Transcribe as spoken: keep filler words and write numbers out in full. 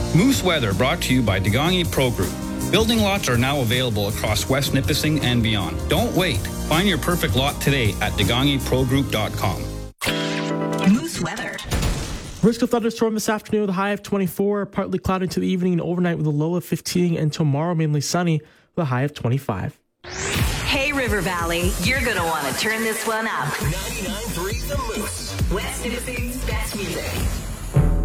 Moose Weather brought to you by Degangi Pro Group. Building lots are now available across West Nipissing and beyond. Don't wait. Find your perfect lot today at degangi pro group dot com. Moose Weather. Risk of thunderstorm this afternoon with a high of twenty-four, partly cloudy into the evening and overnight with a low of fifteen, and tomorrow mainly sunny with a high of twenty-five. Hey, River Valley, you're going to want to turn this one up. ninety-nine point three The Moose. West Nipissing's best music.